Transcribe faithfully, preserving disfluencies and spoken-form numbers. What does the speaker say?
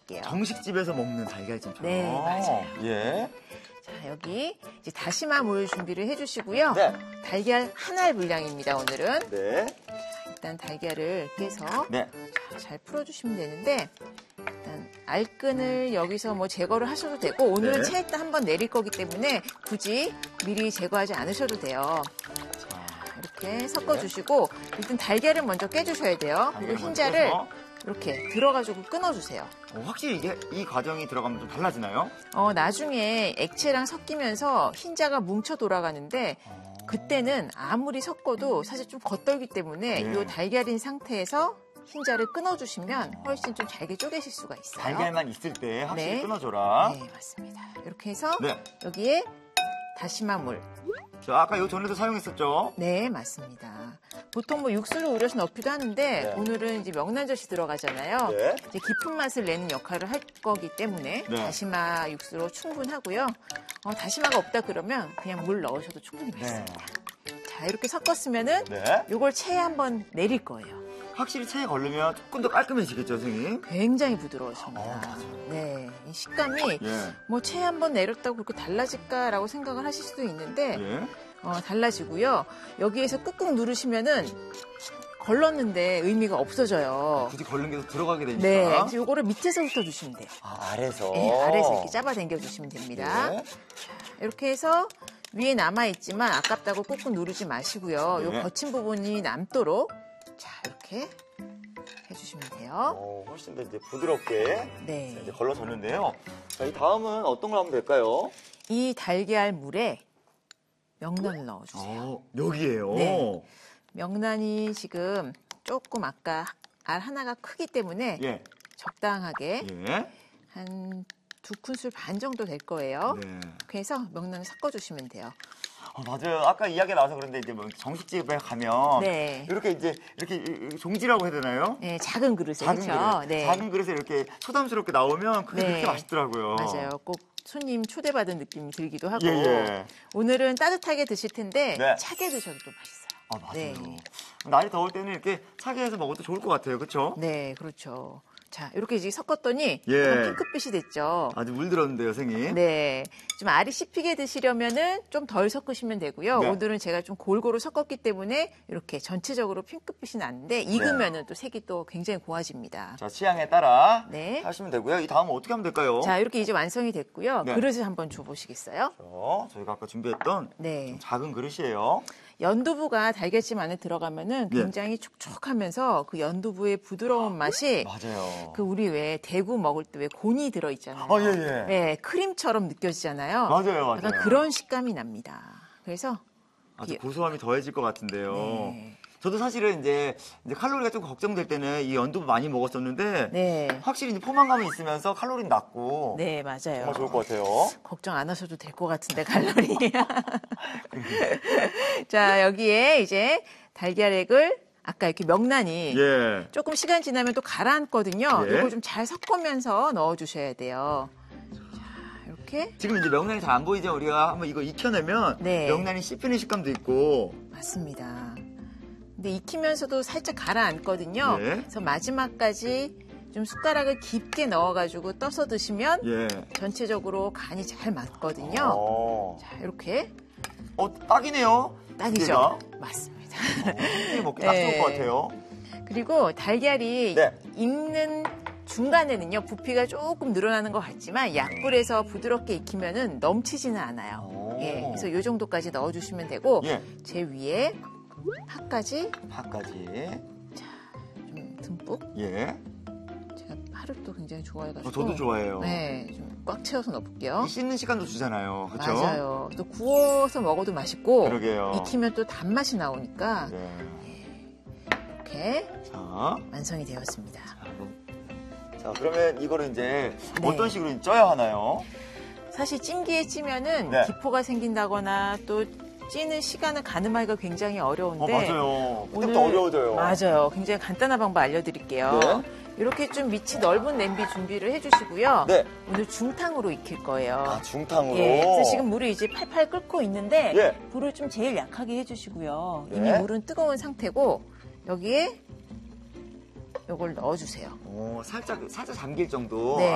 드릴게요. 정식집에서 먹는 달걀찜처럼. 네, 맞아요. 예. 자, 여기 이제 다시마 물 준비를 해주시고요. 네. 달걀 한 알 분량입니다, 오늘은. 네. 일단 달걀을 깨서 네. 잘 풀어주시면 되는데, 일단 알끈을 여기서 뭐 제거를 하셔도 되고, 오늘은 네. 체에다 한번 내릴 거기 때문에 굳이 미리 제거하지 않으셔도 돼요. 자, 이렇게 섞어주시고, 일단 달걀을 먼저 깨주셔야 돼요. 그리고 흰자를 이렇게 들어가지고 끊어주세요. 어, 확실히 이게 이 과정이 들어가면 좀 달라지나요? 어, 나중에 액체랑 섞이면서 흰자가 뭉쳐 돌아가는데, 그때는 아무리 섞어도 사실 좀 겉돌기 때문에 네. 이 달걀인 상태에서 흰자를 끊어주시면 훨씬 좀 잘게 쪼개실 수가 있어요. 달걀만 있을 때 확실히 네. 끊어줘라. 네, 맞습니다. 이렇게 해서 네. 여기에 다시마 물. 자, 아까 요 전에도 사용했었죠? 네, 맞습니다. 보통 뭐 육수를 우려서 넣기도 하는데 네. 오늘은 이제 명란젓이 들어가잖아요. 네. 이제 깊은 맛을 내는 역할을 할 거기 때문에 네. 다시마 육수로 충분하고요. 어, 다시마가 없다 그러면 그냥 물 넣으셔도 충분히 네. 맛있습니다. 자, 이렇게 섞었으면은 네. 이걸 체에 한번 내릴 거예요. 확실히 체에 걸르면 조금 더 깔끔해지겠죠, 선생님? 굉장히 부드러워집니다. 어, 맞아요. 네, 이 식감이 예. 뭐 체에 한번 내렸다고 그렇게 달라질까라고 생각을 하실 수도 있는데 예. 어, 달라지고요. 여기에서 꾹꾹 누르시면은 걸렀는데 의미가 없어져요. 굳이 걸른 게 더 들어가게 되니까. 네, 그래서 요거를 밑에서부터 주시면 돼요. 아, 아래서. 네, 아래에서 이렇게 잡아당겨 주시면 됩니다. 네. 이렇게 해서 위에 남아있지만 아깝다고 꾹꾹 누르지 마시고요. 네. 요 거친 부분이 남도록 자, 이렇게 해주시면 돼요. 어, 훨씬 더 이제 부드럽게 네. 이제 걸러졌는데요. 자, 이 다음은 어떤 걸 하면 될까요? 이 달걀 물에 명란을 넣어주세요. 어, 여기에요. 네. 명란이 지금 조금 아까 알 하나가 크기 때문에 예. 적당하게 예. 한 두 큰술 반 정도 될 거예요. 네. 그래서 명란을 섞어주시면 돼요. 어, 맞아요. 아까 이야기 나와서 그런데 이제 뭐 정식집에 가면 네. 이렇게 이제 이렇게 종지라고 해야 되나요? 네, 작은 그릇에 작은 그렇죠. 그릇, 네. 작은 그릇에 이렇게 소담스럽게 나오면 그게 네. 그렇게 맛있더라고요. 맞아요. 꼭 손님 초대받은 느낌이 들기도 하고 예, 예. 오늘은 따뜻하게 드실 텐데 네. 차게 드셔도 또 맛있어요. 아, 맞아요. 네. 날이 더울 때는 이렇게 차게 해서 먹어도 좋을 것 같아요. 그렇죠? 네, 그렇죠. 자, 이렇게 이제 섞었더니 예. 약간 핑크빛이 됐죠. 아주 물들었는데요, 선생님. 네, 좀 알이 씹히게 드시려면은 좀 덜 섞으시면 되고요. 네. 오늘은 제가 좀 골고루 섞었기 때문에 이렇게 전체적으로 핑크빛이 나는데 익으면은 또 색이 또 굉장히 고와집니다. 자, 취향에 따라 네. 하시면 되고요. 이 다음은 어떻게 하면 될까요? 자, 이렇게 이제 완성이 됐고요. 네. 그릇을 한번 줘보시겠어요? 저, 저희가 아까 준비했던 네. 좀 작은 그릇이에요. 연두부가 달걀찜 안에 들어가면은 예. 굉장히 촉촉하면서 그 연두부의 부드러운 맛이 맞아요. 그 우리 왜 대구 먹을 때 왜 곤이 들어있잖아요. 아, 예, 예. 네, 크림처럼 느껴지잖아요. 맞아요, 맞아요. 약간 그런 식감이 납니다. 그래서 아주 예. 고소함이 더해질 것 같은데요. 네. 저도 사실은 이제, 이제 칼로리가 좀 걱정될 때는 이 연두부 많이 먹었었는데 네. 확실히 이제 포만감이 있으면서 칼로리는 낮고 네, 맞아요. 정말 좋을 것 같아요. 걱정 안 하셔도 될 것 같은데, 칼로리. 자, 여기에 이제 달걀액을 아까 이렇게 명란이 예. 조금 시간 지나면 또 가라앉거든요. 예. 이걸 좀 잘 섞으면서 넣어주셔야 돼요. 자, 이렇게. 지금 이제 명란이 잘 안 보이죠? 우리가 한번 이거 익혀내면 네. 명란이 씹히는 식감도 있고. 맞습니다. 근데 익히면서도 살짝 가라앉거든요. 예. 그래서 마지막까지 좀 숟가락을 깊게 넣어가지고 떠서 드시면 예. 전체적으로 간이 잘 맞거든요. 어, 자, 이렇게 어 딱이네요. 딱이죠. 얘가. 맞습니다. 어, 먹기 딱 좋을 네. 것 같아요. 그리고 달걀이 네. 익는 중간에는요, 부피가 조금 늘어나는 것 같지만 약불에서 부드럽게 익히면은 넘치지는 않아요. 오. 예, 그래서 이 정도까지 넣어주시면 되고 예. 제 위에 파까지 파까지. 좀 듬뿍. 예. 제가 파를 또 굉장히 좋아해가지고. 어, 저도 좋아해요. 네, 좀 꽉 채워서 넣어볼게요. 이 씻는 시간도 주잖아요. 그렇죠? 맞아요. 또 구워서 먹어도 맛있고 그러게요. 익히면 또 단맛이 나오니까 네. 이렇게 자, 완성이 되었습니다. 자, 그러면 이거를 이제 네. 어떤 식으로 쪄야 하나요? 사실 찜기에 찌면은 네. 기포가 생긴다거나 또 찌는 시간을 가늠하기가 굉장히 어려운데 어, 맞아요. 그때부터 어려워져요. 맞아요. 굉장히 간단한 방법 알려드릴게요. 네. 이렇게 좀 밑이 넓은 냄비 준비를 해주시고요. 네. 오늘 중탕으로 익힐 거예요. 아, 중탕으로. 예, 그래서 지금 물이 이제 팔팔 끓고 있는데 예. 불을 좀 제일 약하게 해주시고요. 네. 이미 물은 뜨거운 상태고 여기에 요걸 넣어주세요. 오, 살짝, 살짝 잠길 정도. 네.